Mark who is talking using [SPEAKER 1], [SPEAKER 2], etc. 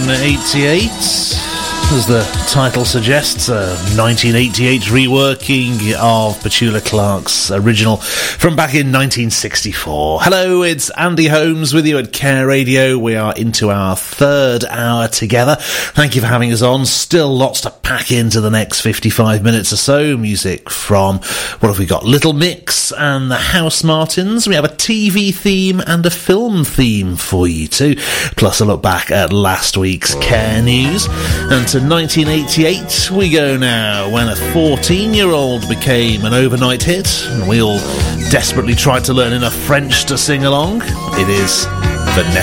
[SPEAKER 1] 1988, as the title suggests, a 1988 reworking of Petula Clark's original from back in 1964. Hello, it's Andy Holmes with you at Care Radio. We are into our third hour together. Thank you for having us on. Still lots to pack into the next 55 minutes or so. Music from, what have we got? Little Mix and the House Martins. We have a TV theme and a film theme for you too. Plus a look back at last week's Care News. And to 1988 we go now, when a 14-year-old became an overnight hit and we all desperately tried to learn enough French to sing along. It is Vanessa